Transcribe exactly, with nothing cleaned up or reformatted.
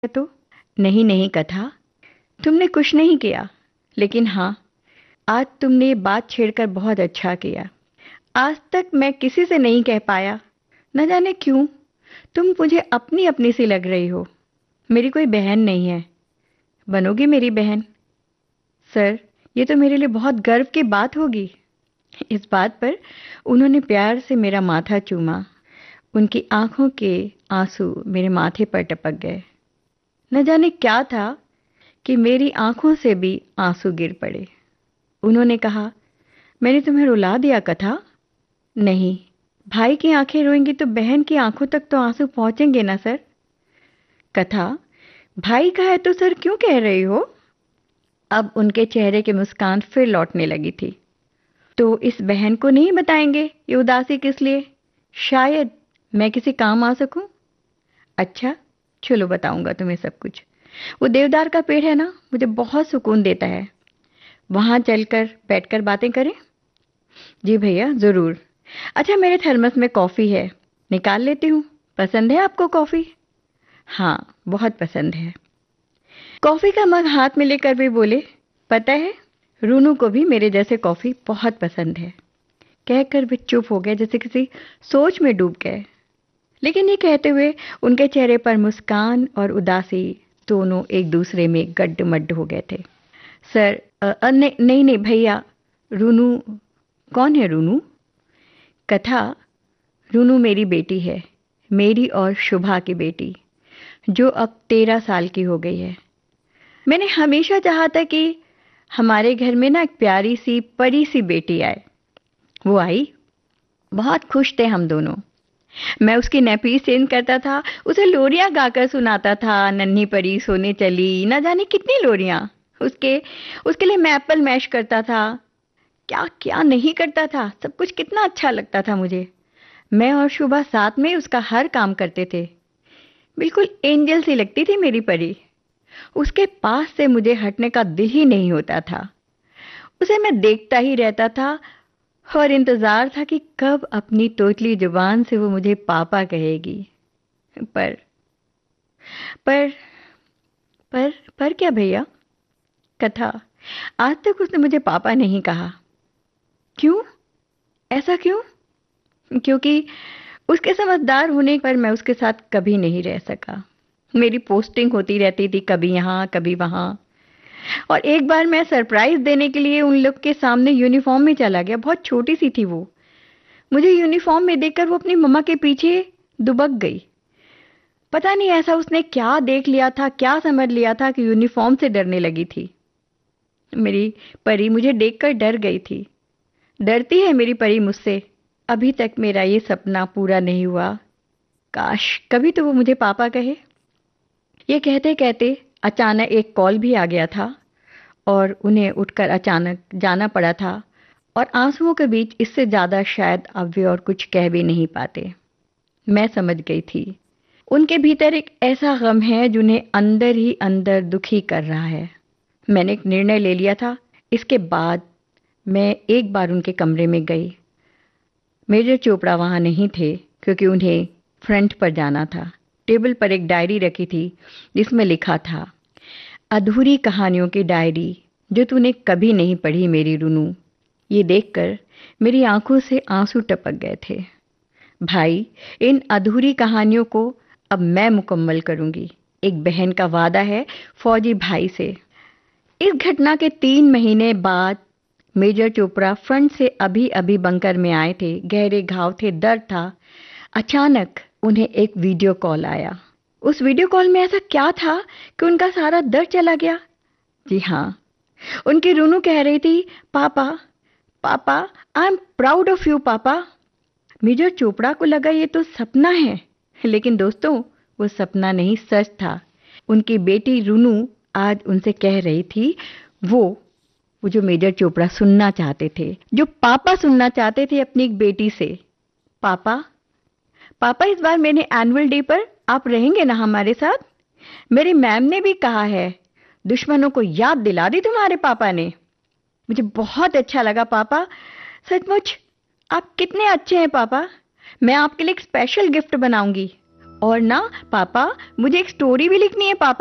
तो नहीं नहीं कथा, तुमने कुछ नहीं किया, लेकिन हाँ, आज तुमने ये बात छेड़कर बहुत अच्छा किया। आज तक मैं किसी से नहीं कह पाया, न जाने क्यों। तुम मुझे अपनी अपनी सी लग रही हो। मेरी कोई बहन नहीं है, बनोगी मेरी बहन। सर, ये तो मेरे लिए बहुत गर्व की बात होगी। इस बात पर उन्होंने प्यार से मेरा माथा चूमा। उनकी आंखों के आंसू मेरे माथे पर टपक गए। न जाने क्या था कि मेरी आंखों से भी आंसू गिर पड़े। उन्होंने कहा, मैंने तुम्हें रुला दिया कथा? नहीं, भाई की आंखें रोएंगी तो बहन की आंखों तक तो आंसू पहुंचेंगे ना सर। कथा, भाई का है तो सर क्यों कह रही हो? अब उनके चेहरे की मुस्कान फिर लौटने लगी थी। तो इस बहन को नहीं बताएंगे ये उदासी किस लिए? शायद मैं किसी काम आ सकूं। अच्छा, चलो बताऊंगा तुम्हें सब कुछ। वो देवदार का पेड़ है ना, मुझे बहुत सुकून देता है। वहां चलकर बैठकर बातें करें? जी भैया, जरूर। अच्छा, मेरे थर्मस में कॉफी है, निकाल लेती हूँ। पसंद है आपको कॉफी? हाँ, बहुत पसंद है। कॉफी का मग हाथ में लेकर वे बोले, पता है, रूनू को भी मेरे जैसे कॉफी बहुत पसंद है। कहकर वे चुप हो गए, जैसे किसी सोच में डूब गए। लेकिन ये कहते हुए उनके चेहरे पर मुस्कान और उदासी दोनों एक दूसरे में गड्ढ-मड्ढ हो गए थे। सर, अ, अ, नहीं नहीं नहीं भैया, रूनू। कौन है रूनू? कथा, रूनू मेरी बेटी है, मेरी और शुभा की बेटी, जो अब तेरह साल की हो गई है। मैंने हमेशा चाहा था कि हमारे घर में ना एक प्यारी सी परी सी बेटी आए। वो आई। बहुत खुश थे हम दोनों। मैं उसकी नैपी चेंज करता था, उसे लोरियां गाकर सुनाता था। नन्ही परी सोने चली, न जाने कितनी लोरियां। उसके उसके लिए मैं एप्पल मैश करता था। क्या क्या नहीं करता था, सब कुछ कितना अच्छा लगता था मुझे। मैं और शुभा साथ में उसका हर काम करते थे। बिल्कुल एंजल सी लगती थी मेरी परी। उसके पास से मुझे हटने का दिल ही नहीं होता था। उसे मैं देखता ही रहता था और इंतजार था कि कब अपनी तोतली जुबान से वो मुझे पापा कहेगी। पर पर पर पर क्या भैया? कथा, आज तक उसने मुझे पापा नहीं कहा। क्यों? ऐसा क्यों? क्योंकि उसके समझदार होने पर मैं उसके साथ कभी नहीं रह सका। मेरी पोस्टिंग होती रहती थी, कभी यहाँ कभी वहाँ। और एक बार मैं सरप्राइज देने के लिए उन लोग के सामने यूनिफॉर्म में चला गया। बहुत छोटी सी थी वो। मुझे यूनिफॉर्म में देखकर वो अपनी मम्मा के पीछे दुबक गई। पता नहीं ऐसा उसने क्या देख लिया था, क्या समझ लिया था कि यूनिफॉर्म से डरने लगी थी। मेरी परी मुझे देखकर डर गई थी। डरती है मेरी परी मुझसे। अभी तक मेरा ये सपना पूरा नहीं हुआ। काश कभी तो वो मुझे पापा कहे। ये कहते कहते अचानक एक कॉल भी आ गया था और उन्हें उठकर अचानक जाना पड़ा था। और आंसुओं के बीच इससे ज्यादा शायद अब वे और कुछ कह भी नहीं पाते। मैं समझ गई थी, उनके भीतर एक ऐसा गम है जिन्हें अंदर ही अंदर दुखी कर रहा है। मैंने एक निर्णय ले लिया था। इसके बाद मैं एक बार उनके कमरे में गई। मेजर चोपड़ा वहां नहीं थे, क्योंकि उन्हें फ्रंट पर जाना था। टेबल पर एक डायरी रखी थी जिसमें लिखा था, अधूरी कहानियों की डायरी जो तूने कभी नहीं पढ़ी मेरी रूनू। ये देखकर मेरी आंखों से आंसू टपक गए थे। भाई, इन अधूरी कहानियों को अब मैं मुकम्मल करूंगी। एक बहन का वादा है फौजी भाई से। इस घटना के तीन महीने बाद मेजर चोपड़ा फ्रंट से अभी अभी बंकर में आए थे। गहरे घाव थे, दर्द था। अचानक उन्हें एक वीडियो कॉल आया। उस वीडियो कॉल में ऐसा क्या था कि उनका सारा दर्द चला गया? जी हाँ, उनकी रूनू कह रही थी, पापा पापा, I am proud of you पापा। मेजर चोपड़ा को लगा ये तो सपना है, लेकिन दोस्तों वो सपना नहीं, सच था। उनकी बेटी रूनू आज उनसे कह रही थी वो वो जो मेजर चोपड़ा सुनना चाहते थे, जो पापा सुनना चाहते थे अपनी एक बेटी से। पापा पापा इस बार मेरे एनुअल डे पर आप रहेंगे ना हमारे साथ? मेरी मैम ने भी कहा है। दुश्मनों को याद दिला दी तुम्हारे पापा ने। मुझे बहुत अच्छा लगा पापा, सचमुच आप कितने अच्छे हैं पापा। मैं आपके लिए एक स्पेशल गिफ्ट बनाऊंगी। और ना पापा, मुझे एक स्टोरी भी लिखनी है पापा।